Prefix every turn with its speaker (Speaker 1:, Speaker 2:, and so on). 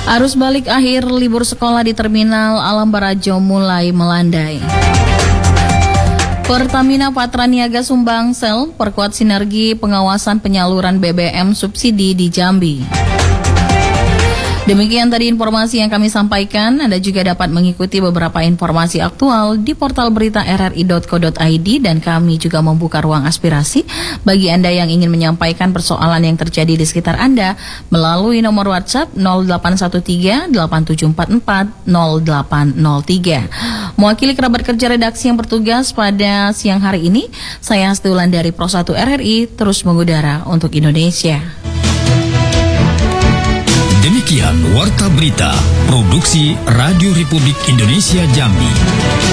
Speaker 1: Arus balik akhir libur sekolah di Terminal Alam Barajo mulai melandai. Pertamina Patraniaga Sumbangsel perkuat sinergi pengawasan penyaluran BBM subsidi di Jambi. Demikian tadi informasi yang kami sampaikan. Anda juga dapat mengikuti beberapa informasi aktual di portal berita rri.co.id dan kami juga membuka ruang aspirasi bagi Anda yang ingin menyampaikan persoalan yang terjadi di sekitar Anda melalui nomor WhatsApp 0813-8744-0803. Mewakili kerabat kerja redaksi yang bertugas pada siang hari ini, saya Hasti Wulandari Pro 1 RRI terus mengudara untuk Indonesia.
Speaker 2: Demikian Warta Berita Produksi Radio Republik Indonesia Jambi.